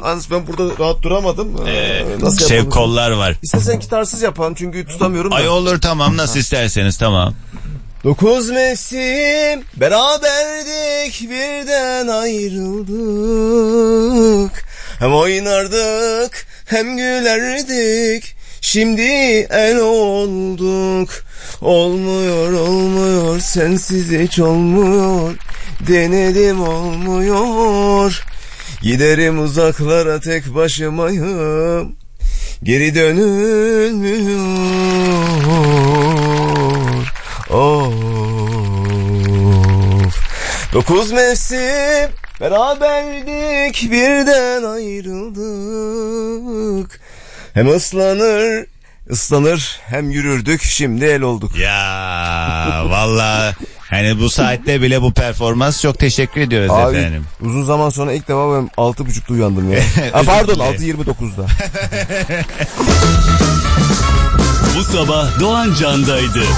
Ben burada rahat duramadım. Nasıl Şey kollar var. İstersen gitarsız yapan çünkü tutamıyorum da. Ay olur tamam nasıl isterseniz tamam. 9 mevsim beraberdik birden ayrıldık. Hem oynardık hem gülerdik. Şimdi el olduk. Olmuyor sensiz hiç olmuyor. Denedim olmuyor. Giderim uzaklara tek başımayım. Geri dönülmüyor. Of. 9 mevsim beraberdik birden ayrıldık. Hem ıslanır hem yürürdük, şimdi el olduk. Ya vallahi hani bu saatte bile bu performans, çok teşekkür ediyoruz abi, efendim. Uzun zaman sonra ilk defa ben 6.30'da uyandım ya. Pardon 6.29'da. Bu sabah Doğan Can'daydı.